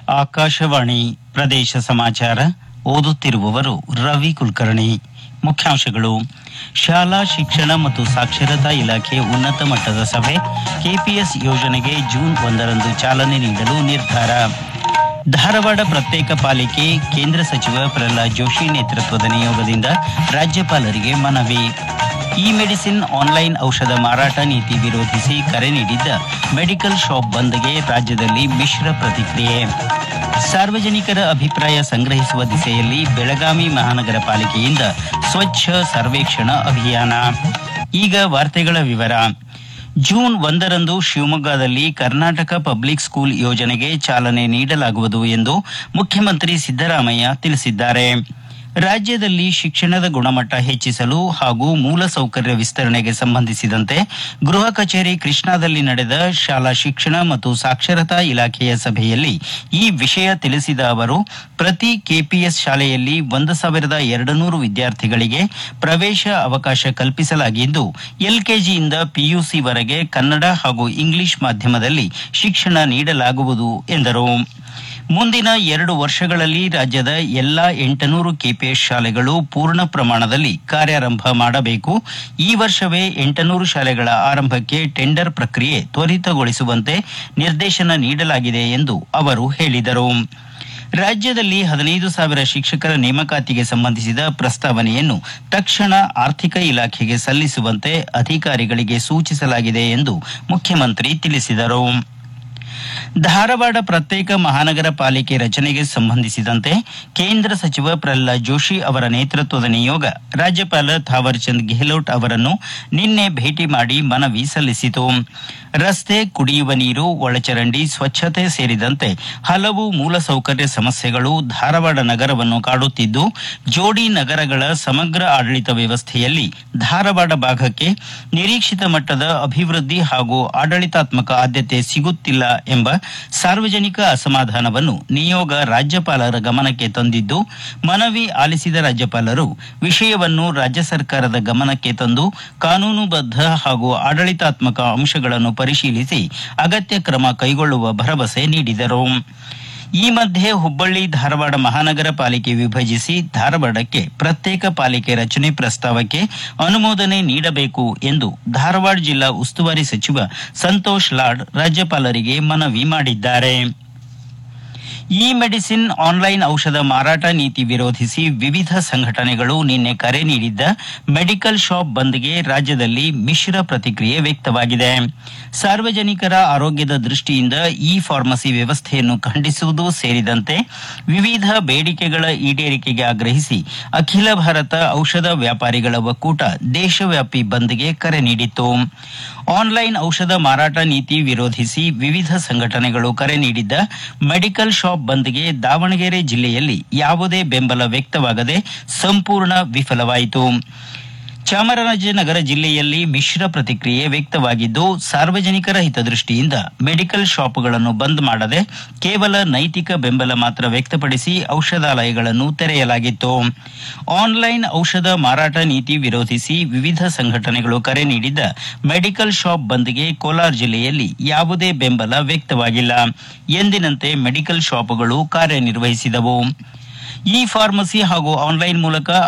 ಆಕಾಶವಾಣಿ ಪ್ರದೇಶ ಸಮಾಚಾರ ಓದುತ್ತಿರುವವರು ರವಿ ಕುಲಕರ್ಣಿ. ಮುಖ್ಯಾಂಶಗಳು: ಶಾಲಾ ಶಿಕ್ಷಣ ಮತ್ತು ಸಾಕ್ಷರತಾ ಇಲಾಖೆ ಉನ್ನತ ಮಟ್ಟದ ಸಭೆ, ಕೆಪಿಎಸ್ ಯೋಜನೆಗೆ ಜೂನ್ 1ರಂದು ಚಾಲನೆ ನೀಡಲು ನಿರ್ಧಾರ. ಧಾರವಾಡ ಪ್ರತ್ಯೇಕ ಪಾಲಿಕೆ ಕೇಂದ್ರ ಸಚಿವ ಪ್ರಹ್ಲಾದ್ ಜೋಶಿ ನೇತೃತ್ವದ ನಿಯೋಗದಿಂದ ರಾಜ್ಯಪಾಲರಿಗೆ ಮನವಿ. ಇ ಮೆಡಿಸಿನ್ ಆನ್ಲೈನ್ ಔಷಧ ಮಾರಾಟ ನೀತಿ ವಿರೋಧಿಸಿ ಕರೆ ನೀಡಿದ್ದ ಮೆಡಿಕಲ್ ಶಾಪ್ ಬಂದ್ಗೆ ರಾಜ್ಯದಲ್ಲಿ ಮಿಶ್ರ ಪ್ರತಿಕ್ರಿಯೆ. ಸಾರ್ವಜನಿಕರ ಅಭಿಪ್ರಾಯ ಸಂಗ್ರಹಿಸುವ ದಿಸೆಯಲ್ಲಿ ಬೆಳಗಾವಿ ಮಹಾನಗರ ಪಾಲಿಕೆಯಿಂದ ಸ್ವಚ್ಛ ಸರ್ವೇಕ್ಷಣ ಅಭಿಯಾನ. ಈಗ ವಾರ್ತೆಗಳ ವಿವರ. ಜೂನ್ 1ರಂದು ಶಿವಮೊಗ್ಗದಲ್ಲಿ ಕರ್ನಾಟಕ ಪಬ್ಲಿಕ್ ಸ್ಕೂಲ್ ಯೋಜನೆಗೆ ಚಾಲನೆ ನೀಡಲಾಗುವುದು ಎಂದು ಮುಖ್ಯಮಂತ್ರಿ ಸಿದ್ದರಾಮಯ್ಯ ತಿಳಿಸಿದ್ದಾರೆ. ರಾಜ್ಯದಲ್ಲಿ ಶಿಕ್ಷಣದ ಗುಣಮಟ್ಟ ಹೆಚ್ಚಿಸಲು ಹಾಗೂ ಮೂಲಸೌಕರ್ಯ ವಿಸ್ತರಣೆಗೆ ಸಂಬಂಧಿಸಿದಂತೆ ಗೃಹ ಕಚೇರಿ ಕೃಷ್ಣಾದಲ್ಲಿ ನಡೆದ ಶಾಲಾ ಶಿಕ್ಷಣ ಮತ್ತು ಸಾಕ್ಷರತಾ ಇಲಾಖೆಯ ಸಭೆಯಲ್ಲಿ ಈ ವಿಷಯ ತಿಳಿಸಿದ ಅವರು, ಪ್ರತಿ ಕೆಪಿಎಸ್ ಶಾಲೆಯಲ್ಲಿ 1,200 ವಿದ್ಯಾರ್ಥಿಗಳಿಗೆ ಪ್ರವೇಶ ಅವಕಾಶ ಕಲ್ಪಿಸಲಾಗಿದ್ದು, ಎಲ್ಕೆಜಿಯಿಂದ ಪಿಯುಸಿವರೆಗೆ ಕನ್ನಡ ಹಾಗೂ ಇಂಗ್ಲಿಷ್ ಮಾಧ್ಯಮದಲ್ಲಿ ಶಿಕ್ಷಣ ನೀಡಲಾಗುವುದು ಎಂದರು. ಮುಂದಿನ 2 ವರ್ಷಗಳಲ್ಲಿ ರಾಜ್ಯದ ಎಲ್ಲಾ 800 ಕೆಪಿಎಸ್ ಶಾಲೆಗಳು ಪೂರ್ಣ ಪ್ರಮಾಣದಲ್ಲಿ ಕಾರ್ಯಾರಂಭ ಮಾಡಬೇಕು. ಈ ವರ್ಷವೇ 800 ಶಾಲೆಗಳ ಆರಂಭಕ್ಕೆ ಟೆಂಡರ್ ಪ್ರಕ್ರಿಯೆ ತ್ವರಿತಗೊಳಿಸುವಂತೆ ನಿರ್ದೇಶನ ನೀಡಲಾಗಿದೆ ಎಂದು ಅವರು ಹೇಳಿದರು. ರಾಜ್ಯದಲ್ಲಿ 15,000 ಶಿಕ್ಷಕರ ನೇಮಕಾತಿಗೆ ಸಂಬಂಧಿಸಿದ ಪ್ರಸ್ತಾವನೆಯನ್ನು ತಕ್ಷಣ ಆರ್ಥಿಕ ಇಲಾಖೆಗೆ ಸಲ್ಲಿಸುವಂತೆ ಅಧಿಕಾರಿಗಳಿಗೆ ಸೂಚಿಸಲಾಗಿದೆ ಎಂದು ಮುಖ್ಯಮಂತ್ರಿ ತಿಳಿಸಿದರು. ಧಾರವಾಡ ಪ್ರತ್ಯೇಕ ಮಹಾನಗರ ಪಾಲಿಕೆ ರಚನೆಗೆ ಸಂಬಂಧಿಸಿದಂತೆ ಕೇಂದ್ರ ಸಚಿವ ಪ್ರಹ್ಲಾದ್ ಜೋಶಿ ಅವರ ನೇತೃತ್ವದ ನಿಯೋಗ ರಾಜ್ಯಪಾಲ ಥಾವರ್ ಚಂದ್ ಗೆಹ್ಲೋಟ್ ಅವರನ್ನು ನಿನ್ನೆ ಭೇಟಿ ಮಾಡಿ ಮನವಿ ಸಲ್ಲಿಸಿತು. ರಸ್ತೆ, ಕುಡಿಯುವ ನೀರು, ಒಳಚರಂಡಿ, ಸ್ವಚ್ಛತೆ ಸೇರಿದಂತೆ ಹಲವು ಮೂಲಸೌಕರ್ಯ ಸಮಸ್ಯೆಗಳು ಧಾರವಾಡ ನಗರವನ್ನು ಕಾಡುತ್ತಿದ್ದು, ಜೋಡಿ ನಗರಗಳ ಸಮಗ್ರ ಆಡಳಿತ ವ್ಯವಸ್ಥೆಯಲ್ಲಿ ಧಾರವಾಡ ಭಾಗಕ್ಕೆ ನಿರೀಕ್ಷಿತ ಮಟ್ಟದ ಅಭಿವೃದ್ಧಿ ಹಾಗೂ ಆಡಳಿತಾತ್ಮಕ ಆದ್ಯತೆ ಸಿಗುತ್ತಿಲ್ಲ ಎಂಬ ಸಾರ್ವಜನಿಕ ಅಸಮಾಧಾನವನ್ನು ನಿಯೋಗ ರಾಜ್ಯಪಾಲರ ಗಮನಕ್ಕೆ ತಂದಿದ್ದು, ಮನವಿ ಆಲಿಸಿದ ರಾಜ್ಯಪಾಲರು ವಿಷಯವನ್ನು ರಾಜ್ಯ ಸರ್ಕಾರದ ಗಮನಕ್ಕೆ ತಂದು ಕಾನೂನುಬದ್ಧ ಹಾಗೂ ಆಡಳಿತಾತ್ಮಕ ಅಂಶಗಳನ್ನು ಪರಿಶೀಲಿಸಿ ಅಗತ್ಯ ಕ್ರಮ ಕೈಗೊಳ್ಳುವ ಭರವಸೆ ನೀಡಿದರು. ಈ ಮಧ್ಯೆ ಹುಬ್ಬಳ್ಳಿ ಧಾರವಾಡ ಮಹಾನಗರ ಪಾಲಿಕೆ ವಿಭಜಿಸಿ ಧಾರವಾಡಕ್ಕೆ ಪ್ರತ್ಯೇಕ ಪಾಲಿಕೆ ರಚನೆ ಪ್ರಸ್ತಾವಕ್ಕೆ ಅನುಮೋದನೆ ನೀಡಬೇಕು ಎಂದು ಧಾರವಾಡ ಜಿಲ್ಲಾ ಉಸ್ತುವಾರಿ ಸಚಿವ ಸಂತೋಷ್ ಲಾಡ್ ರಾಜ್ಯಪಾಲರಿಗೆ ಮನವಿ ಮಾಡಿದ್ದಾರೆ. ಇ ಮೆಡಿಸಿನ್ ಆನ್ಲೈನ್ ಔಷಧ ಮಾರಾಟ ನೀತಿ ವಿರೋಧಿಸಿ ವಿವಿಧ ಸಂಘಟನೆಗಳು ನಿನ್ನೆ ಕರೆ ನೀಡಿದ್ದ ಮೆಡಿಕಲ್ ಶಾಪ್ ಬಂದ್ಗೆ ರಾಜ್ಯದಲ್ಲಿ ಮಿಶ್ರ ಪ್ರತಿಕ್ರಿಯೆ ವ್ಯಕ್ತವಾಗಿದೆ. ಸಾರ್ವಜನಿಕರ ಆರೋಗ್ಯದ ದೃಷ್ಟಿಯಿಂದ ಇ ಫಾರ್ಮಸಿ ವ್ಯವಸ್ಥೆಯನ್ನು ಖಂಡಿಸುವುದು ಸೇರಿದಂತೆ ವಿವಿಧ ಬೇಡಿಕೆಗಳ ಈಡೇರಿಕೆಗೆ ಆಗ್ರಹಿಸಿ ಅಖಿಲ ಭಾರತ ಔಷಧ ವ್ಯಾಪಾರಿಗಳ ಒಕ್ಕೂಟ ದೇಶವ್ಯಾಪಿ ಬಂದ್ಗೆ ಕರೆ ನೀಡಿತ್ತು. ಆನ್ಲೈನ್ ಔಷಧ ಮಾರಾಟ ನೀತಿ ವಿರೋಧಿಸಿ ವಿವಿಧ ಸಂಘಟನೆಗಳು ಕರೆ ನೀಡಿದ್ದ ಮೆಡಿಕಲ್ ಶಾಪ್ ಬಂದ್ಗೆ ದಾವಣಗೆರೆ ಜಿಲ್ಲೆಯಲ್ಲಿ ಯಾವುದೇ ಬೆಂಬಲ ವ್ಯಕ್ತವಾಗದೆ ಸಂಪೂರ್ಣ ವಿಫಲವಾಯಿತು. ಚಾಮರಾಜನಗರ ಜಿಲ್ಲೆಯಲ್ಲಿ ಮಿಶ್ರ ಪ್ರತಿಕ್ರಿಯೆ ವ್ಯಕ್ತವಾಗಿದ್ದು, ಸಾರ್ವಜನಿಕರ ಹಿತದೃಷ್ಟಿಯಿಂದ ಮೆಡಿಕಲ್ ಶಾಪ್ಗಳನ್ನು ಬಂದ್ ಮಾಡದೆ ಕೇವಲ ನೈತಿಕ ಬೆಂಬಲ ಮಾತ್ರ ವ್ಯಕ್ತಪಡಿಸಿ ಔಷಧಾಲಯಗಳನ್ನು ತೆರೆಯಲಾಗಿತ್ತು. ಆನ್ಲೈನ್ ಔಷಧ ಮಾರಾಟ ನೀತಿ ವಿರೋಧಿಸಿ ವಿವಿಧ ಸಂಘಟನೆಗಳು ಕರೆ ನೀಡಿದ್ದ ಮೆಡಿಕಲ್ ಶಾಪ್ ಬಂದ್ಗೆ ಕೋಲಾರ ಜಿಲ್ಲೆಯಲ್ಲಿ ಯಾವುದೇ ಬೆಂಬಲ ವ್ಯಕ್ತವಾಗಿಲ್ಲ. ಎಂದಿನಂತೆ ಮೆಡಿಕಲ್ ಶಾಪ್ಗಳು ಕಾರ್ಯನಿರ್ವಹಿಸಿದವು. ಇ ಫಾರ್ಮಸಿ ಹಾಗೂ ಆನ್ಲೈನ್ ಮೂಲಕ